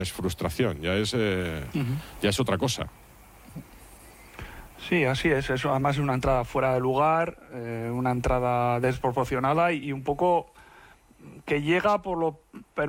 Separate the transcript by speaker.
Speaker 1: es frustración, ya es otra cosa.
Speaker 2: Sí, así es. Eso además es una entrada fuera de lugar, una entrada desproporcionada y un poco que llega por lo